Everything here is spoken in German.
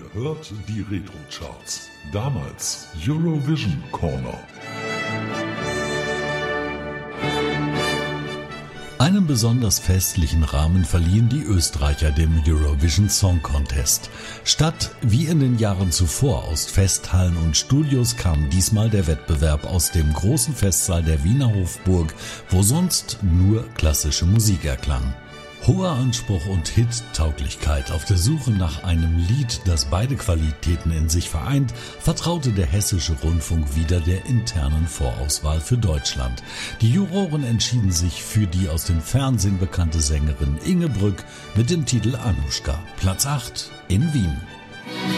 hört die Retro-Charts. Damals Eurovision Corner. Einen besonders festlichen Rahmen verliehen die Österreicher dem Eurovision Song Contest. Statt wie in den Jahren zuvor aus Festhallen und Studios kam diesmal der Wettbewerb aus dem großen Festsaal der Wiener Hofburg, wo sonst nur klassische Musik erklang. Hoher Anspruch und Hit-Tauglichkeit auf der Suche nach einem Lied, das beide Qualitäten in sich vereint, vertraute der Hessische Rundfunk wieder der internen Vorauswahl für Deutschland. Die Juroren entschieden sich für die aus dem Fernsehen bekannte Sängerin Inge Brück mit dem Titel Anuschka, Platz 8 in Wien.